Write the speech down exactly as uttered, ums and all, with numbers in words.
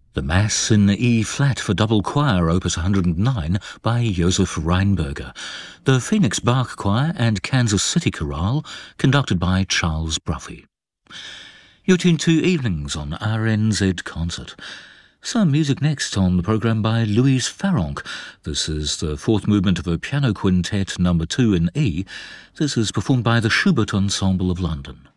The Mass in E-flat for double choir, opus one hundred nine, by Josef Reinberger. The Phoenix Bach Choir and Kansas City Chorale, conducted by Charles Bruffy. You're tuned to Evenings on R N Z Concert. Some music next on the programme by Louise Farrenc. This is the fourth movement of a piano quintet number two in E. This is performed by the Schubert Ensemble of London.